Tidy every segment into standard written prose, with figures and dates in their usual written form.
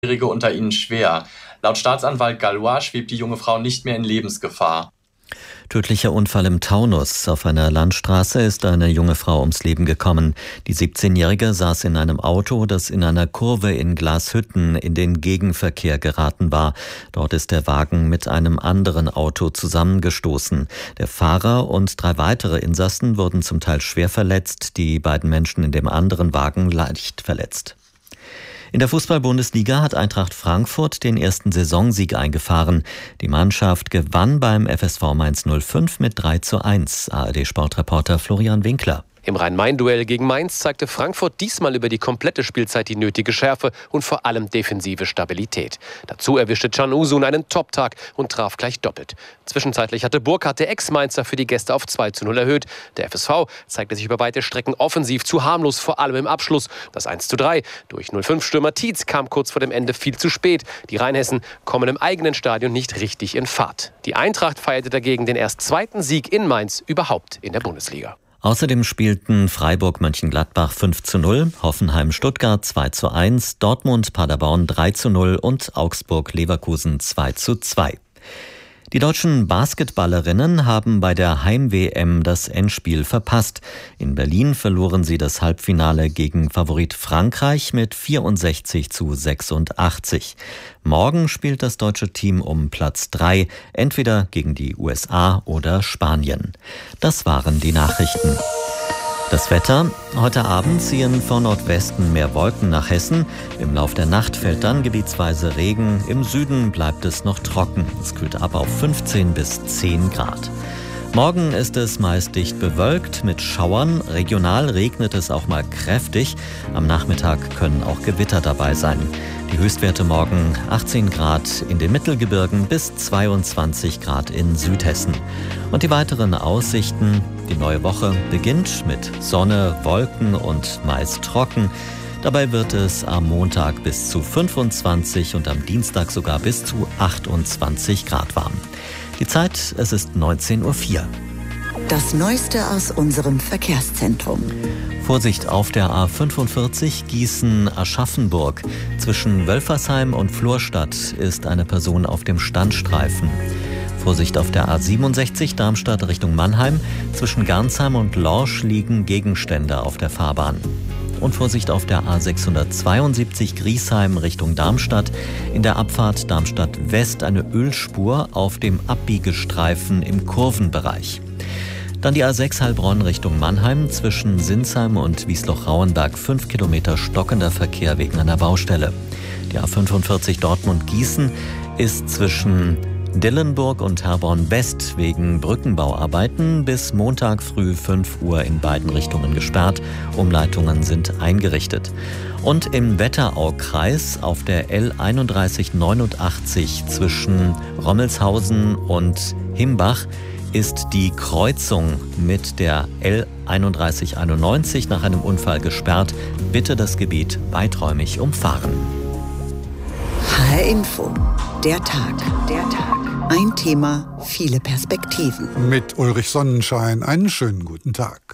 Jährige unter ihnen schwer. Laut Staatsanwalt Gallois schwebt die junge Frau nicht mehr in Lebensgefahr. Tödlicher Unfall im Taunus. Auf einer Landstraße ist eine junge Frau ums Leben gekommen. Die 17-Jährige saß in einem Auto, das in einer Kurve in Glashütten in den Gegenverkehr geraten war. Dort ist der Wagen mit einem anderen Auto zusammengestoßen. Der Fahrer und 3 weitere Insassen wurden zum Teil schwer verletzt, die beiden Menschen in dem anderen Wagen leicht verletzt. In der Fußball-Bundesliga hat Eintracht Frankfurt den ersten Saisonsieg eingefahren. Die Mannschaft gewann beim FSV Mainz 05 mit 3:1. ARD-Sportreporter Florian Winkler. Im Rhein-Main-Duell gegen Mainz zeigte Frankfurt diesmal über die komplette Spielzeit die nötige Schärfe und vor allem defensive Stabilität. Dazu erwischte Can Uzun einen Top-Tag und traf gleich doppelt. Zwischenzeitlich hatte Burkhardt, der Ex-Mainzer, für die Gäste auf 2:0 erhöht. Der FSV zeigte sich über weite Strecken offensiv zu harmlos, vor allem im Abschluss. Das 1:3 durch 05-Stürmer Tietz kam kurz vor dem Ende viel zu spät. Die Rheinhessen kommen im eigenen Stadion nicht richtig in Fahrt. Die Eintracht feierte dagegen den erst 2. Sieg in Mainz überhaupt in der Bundesliga. Außerdem spielten Freiburg-Mönchengladbach 5:0, Hoffenheim-Stuttgart 2:1, Dortmund-Paderborn 3:0 und Augsburg-Leverkusen 2:2. Die deutschen Basketballerinnen haben bei der Heim-WM das Endspiel verpasst. In Berlin verloren sie das Halbfinale gegen Favorit Frankreich mit 64:86. Morgen spielt das deutsche Team um Platz 3, entweder gegen die USA oder Spanien. Das waren die Nachrichten. Das Wetter. Heute Abend ziehen von Nordwesten mehr Wolken nach Hessen. Im Lauf der Nacht fällt dann gebietsweise Regen. Im Süden bleibt es noch trocken. Es kühlt ab auf 15 bis 10 Grad. Morgen ist es meist dicht bewölkt mit Schauern. Regional regnet es auch mal kräftig. Am Nachmittag können auch Gewitter dabei sein. Die Höchstwerte morgen 18 Grad in den Mittelgebirgen bis 22 Grad in Südhessen. Und die weiteren Aussichten: Die neue Woche beginnt mit Sonne, Wolken und meist trocken. Dabei wird es am Montag bis zu 25 und am Dienstag sogar bis zu 28 Grad warm. Die Zeit, es ist 19:04 Uhr. Das Neueste aus unserem Verkehrszentrum. Vorsicht auf der A45 Gießen-Aschaffenburg. Zwischen Wölfersheim und Florstadt ist eine Person auf dem Standstreifen. Vorsicht auf der A67 Darmstadt Richtung Mannheim. Zwischen Garnsheim und Lorsch liegen Gegenstände auf der Fahrbahn. Und Vorsicht auf der A672 Griesheim Richtung Darmstadt. In der Abfahrt Darmstadt West eine Ölspur auf dem Abbiegestreifen im Kurvenbereich. Dann die A6 Heilbronn Richtung Mannheim. Zwischen Sinsheim und Wiesloch-Rauenberg 5 Kilometer stockender Verkehr wegen einer Baustelle. Die A45 Dortmund-Gießen ist zwischen Dillenburg und Herborn West wegen Brückenbauarbeiten bis Montag früh 5 Uhr in beiden Richtungen gesperrt. Umleitungen sind eingerichtet. Und im Wetteraukreis auf der L3189 zwischen Rommelshausen und Himbach ist die Kreuzung mit der L3191 nach einem Unfall gesperrt. Bitte das Gebiet weiträumig umfahren. HR Info. Der Tag. Ein Thema, viele Perspektiven. Mit Ulrich Sonnenschein einen schönen guten Tag.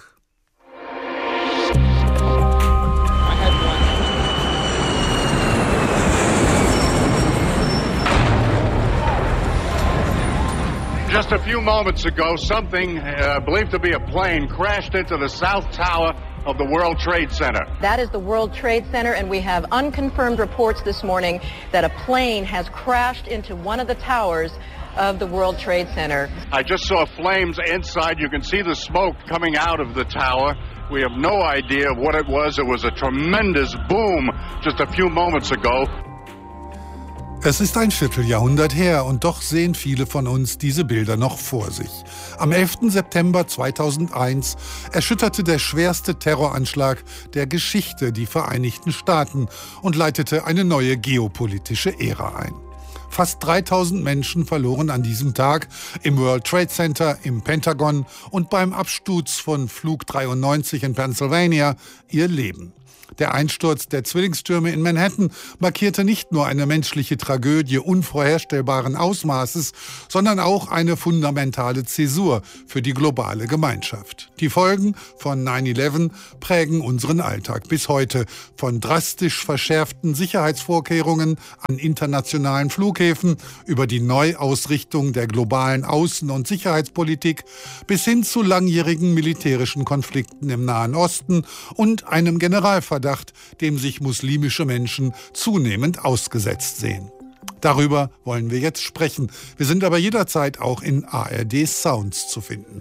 Just a few moments ago, something believed to be a plane crashed into the South Tower of the World Trade Center. That is the World Trade Center, and we have unconfirmed reports this morning that a plane has crashed into one of the towers of the World Trade Center. I just saw flames inside. You can see the smoke coming out of the tower. We have no idea what it was. It was a tremendous boom just a few moments ago. Es ist ein Vierteljahrhundert her und doch sehen viele von uns diese Bilder noch vor sich. Am 11. September 2001 erschütterte der schwerste Terroranschlag der Geschichte die Vereinigten Staaten und leitete eine neue geopolitische Ära ein. Fast 3000 Menschen verloren an diesem Tag im World Trade Center, im Pentagon und beim Absturz von Flug 93 in Pennsylvania ihr Leben. Der Einsturz der Zwillingstürme in Manhattan markierte nicht nur eine menschliche Tragödie unvorherstellbaren Ausmaßes, sondern auch eine fundamentale Zäsur für die globale Gemeinschaft. Die Folgen von 9/11 prägen unseren Alltag bis heute, von drastisch verschärften Sicherheitsvorkehrungen an internationalen Flughäfen über die Neuausrichtung der globalen Außen- und Sicherheitspolitik bis hin zu langjährigen militärischen Konflikten im Nahen Osten und einem Generalverdacht, dem sich muslimische Menschen zunehmend ausgesetzt sehen. Darüber wollen wir jetzt sprechen. Wir sind aber jederzeit auch in ARD Sounds zu finden.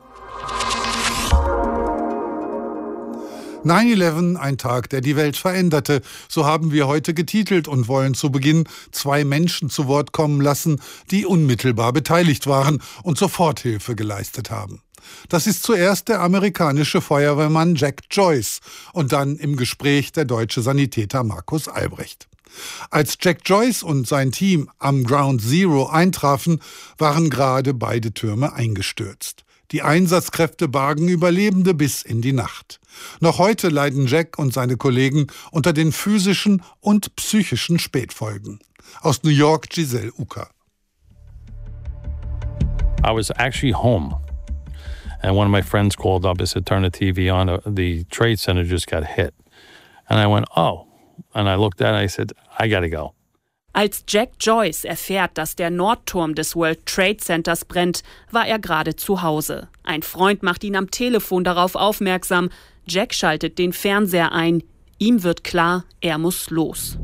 9/11, ein Tag, der die Welt veränderte. So haben wir heute getitelt und wollen zu Beginn 2 Menschen zu Wort kommen lassen, die unmittelbar beteiligt waren und Soforthilfe geleistet haben. Das ist zuerst der amerikanische Feuerwehrmann Jack Joyce und dann im Gespräch der deutsche Sanitäter Markus Albrecht. Als Jack Joyce und sein Team am Ground Zero eintrafen, waren gerade beide Türme eingestürzt. Die Einsatzkräfte bargen Überlebende bis in die Nacht. Noch heute leiden Jack und seine Kollegen unter den physischen und psychischen Spätfolgen. Aus New York, Giselle Ucker. I was actually home. And one of my friends called up and said, turn the TV on, the Trade Center just got hit. And I went, oh. And I looked at it and I said, I gotta go. Als Jack Joyce erfährt, dass der Nordturm des World Trade Centers brennt, war er gerade zu Hause. Ein Freund macht ihn am Telefon darauf aufmerksam. Jack schaltet den Fernseher ein. Ihm wird klar, er muss los.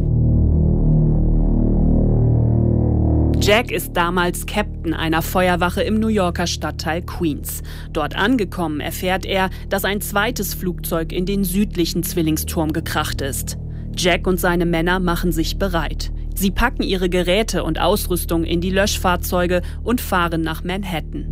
Jack ist damals Captain einer Feuerwache im New Yorker Stadtteil Queens. Dort angekommen erfährt er, dass ein zweites Flugzeug in den südlichen Zwillingsturm gekracht ist. Jack und seine Männer machen sich bereit. Sie packen ihre Geräte und Ausrüstung in die Löschfahrzeuge und fahren nach Manhattan.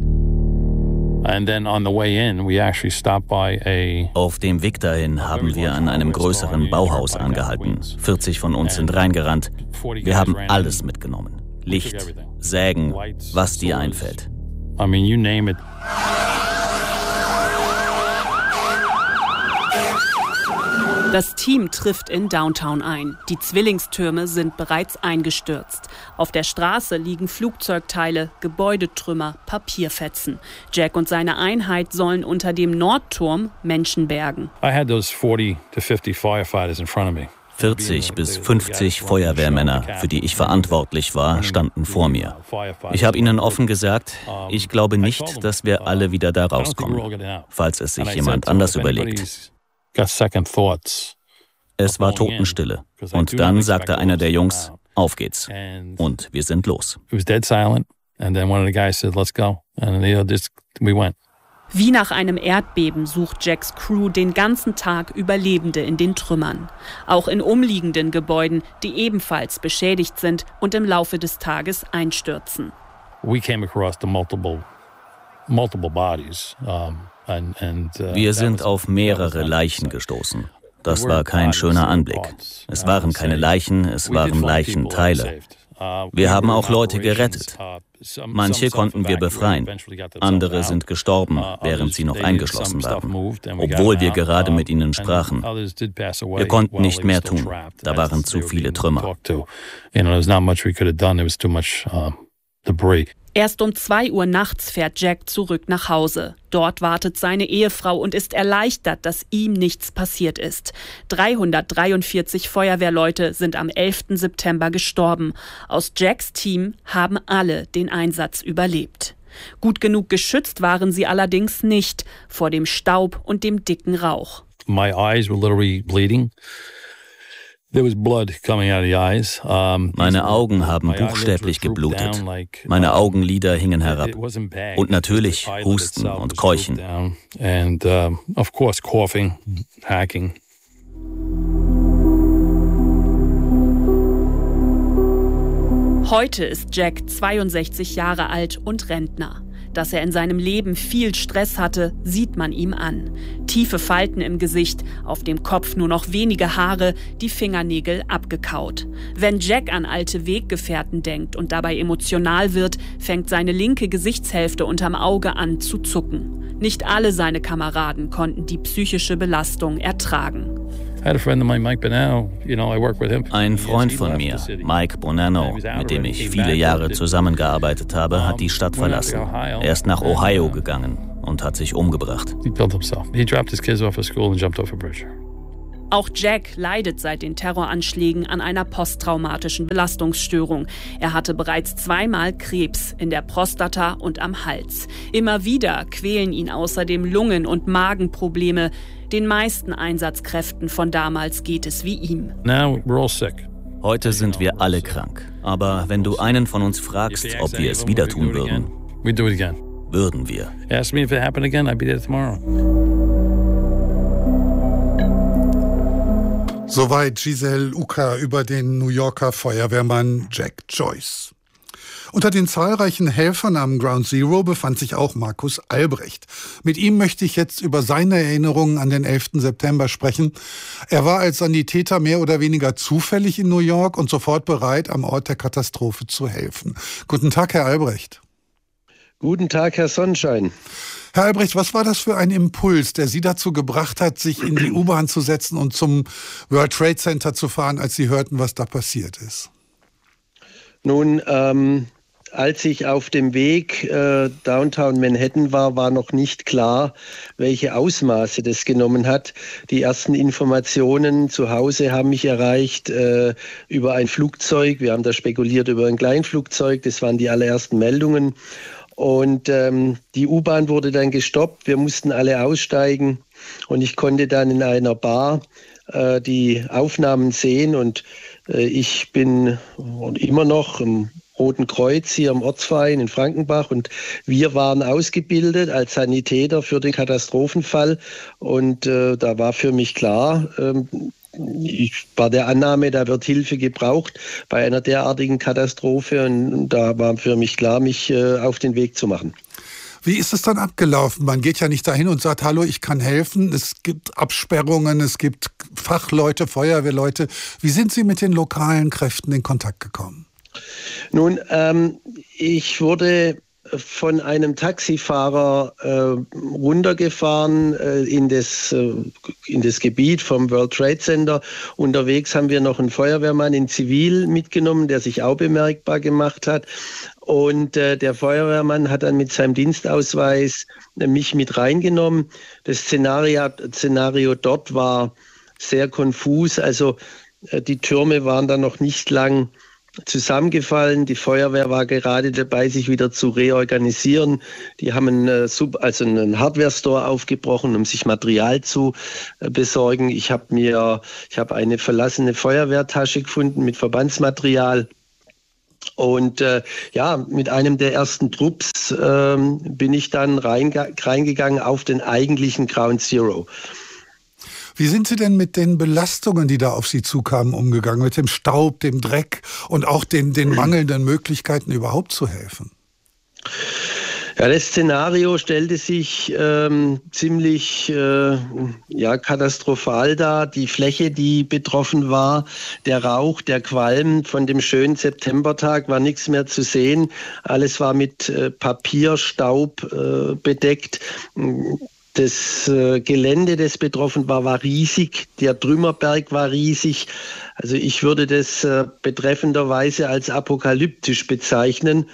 Auf dem Weg dahin haben wir an einem größeren Bauhaus angehalten. 40 von uns sind reingerannt. Wir haben alles mitgenommen. Licht, Sägen, was dir einfällt. Das Team trifft in Downtown ein. Die Zwillingstürme sind bereits eingestürzt. Auf der Straße liegen Flugzeugteile, Gebäudetrümmer, Papierfetzen. Jack und seine Einheit sollen unter dem Nordturm Menschen bergen. I had those 40 to 50 firefighters in front of me. 40 bis 50 Feuerwehrmänner, für die ich verantwortlich war, standen vor mir. Ich habe ihnen offen gesagt, ich glaube nicht, dass wir alle wieder da rauskommen, falls es sich jemand anders überlegt. Es war Totenstille. Und dann sagte einer der Jungs, auf geht's. Und wir sind los. Wie nach einem Erdbeben sucht Jacks Crew den ganzen Tag Überlebende in den Trümmern. Auch in umliegenden Gebäuden, die ebenfalls beschädigt sind und im Laufe des Tages einstürzen. Wir sind auf mehrere Leichen gestoßen. Das war kein schöner Anblick. Es waren keine Leichen, es waren Leichenteile. Wir haben auch Leute gerettet. Manche konnten wir befreien. Andere sind gestorben, während sie noch eingeschlossen waren, obwohl wir gerade mit ihnen sprachen. Wir konnten nicht mehr tun. Da waren zu viele Trümmer. Erst um 2 Uhr nachts fährt Jack zurück nach Hause. Dort wartet seine Ehefrau und ist erleichtert, dass ihm nichts passiert ist. 343 Feuerwehrleute sind am 11. September gestorben. Aus Jacks Team haben alle den Einsatz überlebt. Gut genug geschützt waren sie allerdings nicht vor dem Staub und dem dicken Rauch. My eyes were literally bleeding. Meine Augen haben buchstäblich geblutet. Meine Augenlider hingen herab. Und natürlich Husten und Keuchen. Heute ist Jack 62 Jahre alt und Rentner. Dass er in seinem Leben viel Stress hatte, sieht man ihm an. Tiefe Falten im Gesicht, auf dem Kopf nur noch wenige Haare, die Fingernägel abgekaut. Wenn Jack an alte Weggefährten denkt und dabei emotional wird, fängt seine linke Gesichtshälfte unterm Auge an zu zucken. Nicht alle seine Kameraden konnten die psychische Belastung ertragen. Ein Freund von mir, Mike Bonanno, mit dem ich viele Jahre zusammengearbeitet habe, hat die Stadt verlassen. Er ist nach Ohio gegangen und hat sich umgebracht. Auch Jack leidet seit den Terroranschlägen an einer posttraumatischen Belastungsstörung. Er hatte bereits 2-mal Krebs in der Prostata und am Hals. Immer wieder quälen ihn außerdem Lungen- und Magenprobleme. Den meisten Einsatzkräften von damals geht es wie ihm. Heute sind wir alle krank. Aber wenn du einen von uns fragst, ob wir es wieder tun würden, würden wir. Ask me if it happened again, I'd be there tomorrow. Soweit Giselle Uka über den New Yorker Feuerwehrmann Jack Joyce. Unter den zahlreichen Helfern am Ground Zero befand sich auch Markus Albrecht. Mit ihm möchte ich jetzt über seine Erinnerungen an den 11. September sprechen. Er war als Sanitäter mehr oder weniger zufällig in New York und sofort bereit, am Ort der Katastrophe zu helfen. Guten Tag, Herr Albrecht. Guten Tag, Herr Sonnenschein. Herr Albrecht, was war das für ein Impuls, der Sie dazu gebracht hat, sich in die U-Bahn zu setzen und zum World Trade Center zu fahren, als Sie hörten, was da passiert ist? Nun, als ich auf dem Weg Downtown Manhattan war noch nicht klar, welche Ausmaße das genommen hat. Die ersten Informationen zu Hause haben mich erreicht über ein Flugzeug. Wir haben da spekuliert über ein Kleinflugzeug. Das waren die allerersten Meldungen. Und die U-Bahn wurde dann gestoppt. Wir mussten alle aussteigen. Und ich konnte dann in einer Bar die Aufnahmen sehen. Und ich bin immer noch im Roten Kreuz hier im Ortsverein in Frankenbach und wir waren ausgebildet als Sanitäter für den Katastrophenfall und da war für mich klar, ich war der Annahme, da wird Hilfe gebraucht bei einer derartigen Katastrophe und da war für mich klar, mich auf den Weg zu machen. Wie ist es dann abgelaufen? Man geht ja nicht dahin und sagt, hallo, ich kann helfen. Es gibt Absperrungen, es gibt Fachleute, Feuerwehrleute. Wie sind Sie mit den lokalen Kräften in Kontakt gekommen? Nun, ich wurde von einem Taxifahrer runtergefahren in das Gebiet vom World Trade Center. Unterwegs haben wir noch einen Feuerwehrmann in Zivil mitgenommen, der sich auch bemerkbar gemacht hat. Und der Feuerwehrmann hat dann mit seinem Dienstausweis mich mit reingenommen. Das Szenario dort war sehr konfus. Also die Türme waren dann noch nicht lang zusammengefallen. Die Feuerwehr war gerade dabei, sich wieder zu reorganisieren. Die haben einen Hardware-Store aufgebrochen, um sich Material zu besorgen. Ich habe eine verlassene Feuerwehrtasche gefunden mit Verbandsmaterial. Und mit einem der ersten Trupps bin ich dann reingegangen auf den eigentlichen Ground Zero. Wie sind Sie denn mit den Belastungen, die da auf Sie zukamen, umgegangen? Mit dem Staub, dem Dreck und auch den mangelnden Möglichkeiten, überhaupt zu helfen? Ja, das Szenario stellte sich ziemlich katastrophal dar. Die Fläche, die betroffen war, der Rauch, der Qualm von dem schönen Septembertag, war nichts mehr zu sehen. Alles war mit Papierstaub bedeckt. Das Gelände, das betroffen war riesig. Der Trümmerberg war riesig. Also ich würde das betreffenderweise als apokalyptisch bezeichnen.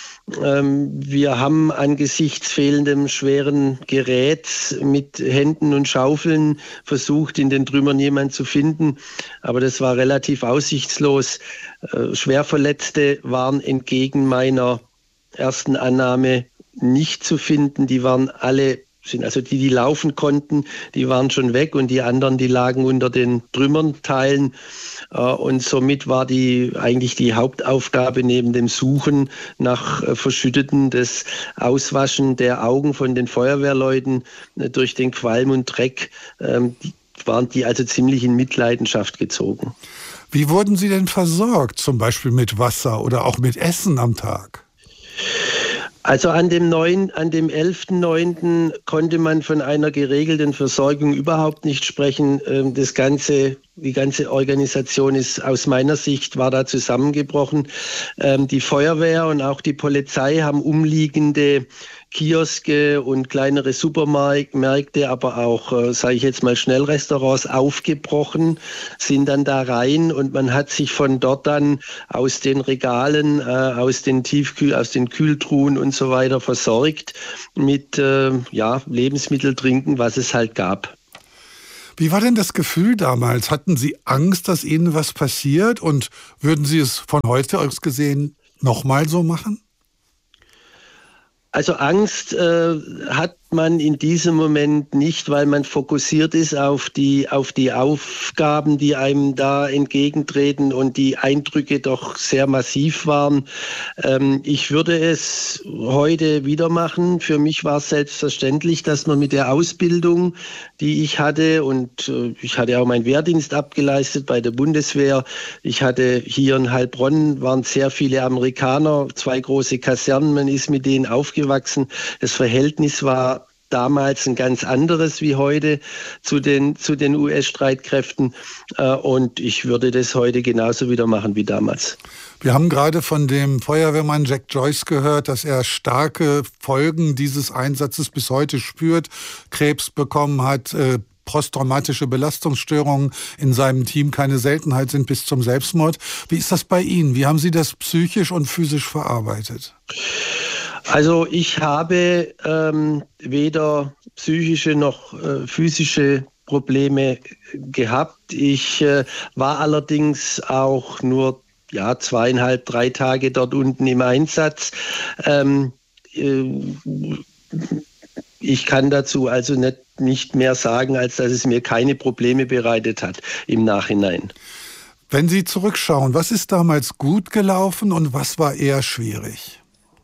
Wir haben angesichts fehlendem schweren Geräts mit Händen und Schaufeln versucht, in den Trümmern jemanden zu finden. Aber das war relativ aussichtslos. Schwerverletzte waren entgegen meiner ersten Annahme nicht zu finden. Die waren alle, also die laufen konnten, die waren schon weg und die anderen, die lagen unter den Trümmerteilen. Und somit war eigentlich die Hauptaufgabe neben dem Suchen nach Verschütteten das Auswaschen der Augen von den Feuerwehrleuten durch den Qualm und Dreck, waren die also ziemlich in Mitleidenschaft gezogen. Wie wurden Sie denn versorgt, zum Beispiel mit Wasser oder auch mit Essen am Tag? Also an dem 11.9. konnte man von einer geregelten Versorgung überhaupt nicht sprechen. Die ganze Organisation war da zusammengebrochen. Die Feuerwehr und auch die Polizei haben umliegende Kioske und kleinere Supermärkte, aber auch, sage ich jetzt mal, Schnellrestaurants aufgebrochen, sind dann da rein und man hat sich von dort dann aus den Regalen, aus den Kühltruhen und so weiter versorgt mit Lebensmittel, Trinken, was es halt gab. Wie war denn das Gefühl damals? Hatten Sie Angst, dass Ihnen was passiert? Und würden Sie es von heute aus gesehen nochmal so machen? Also Angst hat man in diesem Moment nicht, weil man fokussiert ist auf die Aufgaben, die einem da entgegentreten und die Eindrücke doch sehr massiv waren. Ich würde es heute wieder machen. Für mich war es selbstverständlich, dass man mit der Ausbildung, die ich hatte, und ich hatte auch meinen Wehrdienst abgeleistet bei der Bundeswehr. Ich hatte hier in Heilbronn, waren sehr viele Amerikaner, 2 große Kasernen, man ist mit denen aufgewachsen. Das Verhältnis war damals ein ganz anderes wie heute zu den US-Streitkräften. Und ich würde das heute genauso wieder machen wie damals. Wir haben gerade von dem Feuerwehrmann Jack Joyce gehört, dass er starke Folgen dieses Einsatzes bis heute spürt, Krebs bekommen hat, posttraumatische Belastungsstörungen in seinem Team keine Seltenheit sind bis zum Selbstmord. Wie ist das bei Ihnen? Wie haben Sie das psychisch und physisch verarbeitet? Also ich habe weder psychische noch physische Probleme gehabt. Ich war allerdings auch nur 2,5, 3 Tage dort unten im Einsatz. Ich kann dazu also nicht mehr sagen, als dass es mir keine Probleme bereitet hat im Nachhinein. Wenn Sie zurückschauen, was ist damals gut gelaufen und was war eher schwierig?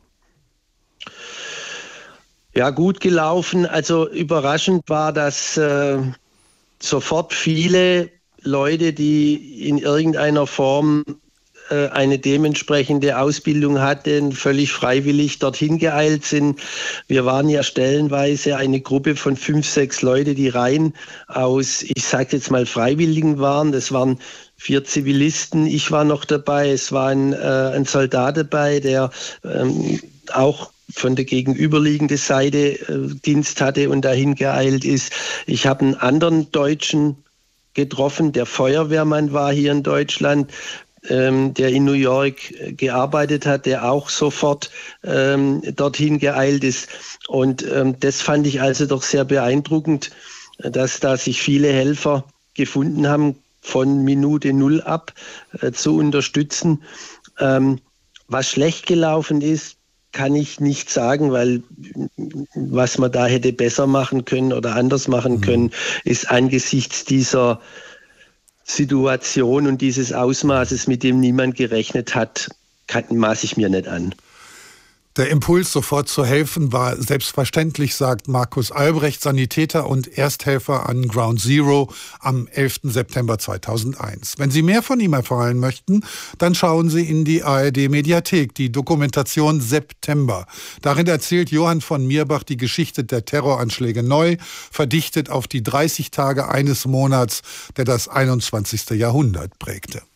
Ja, gut gelaufen. Also überraschend war, dass sofort viele Leute, die in irgendeiner Form eine dementsprechende Ausbildung hatten, völlig freiwillig dorthin geeilt sind. Wir waren ja stellenweise eine Gruppe von 5, 6 Leute, die rein aus, ich sage jetzt mal, Freiwilligen waren. Das waren 4 Zivilisten. Ich war noch dabei. Es war ein Soldat dabei, der auch von der gegenüberliegenden Seite Dienst hatte und dahin geeilt ist. Ich habe einen anderen Deutschen getroffen, der Feuerwehrmann war hier in Deutschland, der in New York gearbeitet hat, der auch sofort dorthin geeilt ist. Und das fand ich also doch sehr beeindruckend, dass da sich viele Helfer gefunden haben, von Minute 0 ab zu unterstützen. Was schlecht gelaufen ist, kann ich nicht sagen, weil was man da hätte besser machen können oder anders machen können, ist angesichts dieser Situation und dieses Ausmaßes, mit dem niemand gerechnet hat, maße ich mir nicht an. Der Impuls, sofort zu helfen, war selbstverständlich, sagt Markus Albrecht, Sanitäter und Ersthelfer an Ground Zero am 11. September 2001. Wenn Sie mehr von ihm erfahren möchten, dann schauen Sie in die ARD-Mediathek, die Dokumentation September. Darin erzählt Johann von Mirbach die Geschichte der Terroranschläge neu, verdichtet auf die 30 Tage eines Monats, der das 21. Jahrhundert prägte.